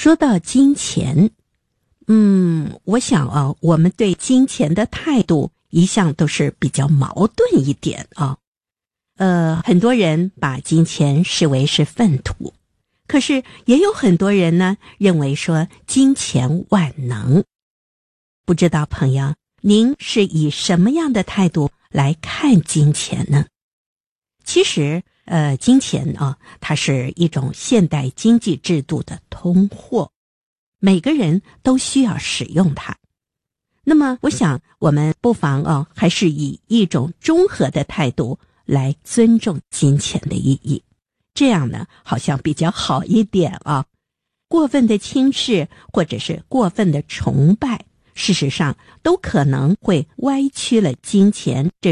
说到金钱，我想啊，我们对金钱的态度一向都是比较矛盾一点啊。很多人把金钱视为是粪土，可是也有很多人呢认为说金钱万能。不知道朋友，您是以什么样的态度来看金钱呢？其实金钱啊，它是一种现代经济制度的通货，每个人都需要使用它。那么我想我们不妨还是以一种中和的态度来尊重金钱的意义，这样呢好像比较好一点啊。过分的轻视或者是过分的崇拜，事实上都可能会歪曲了金钱这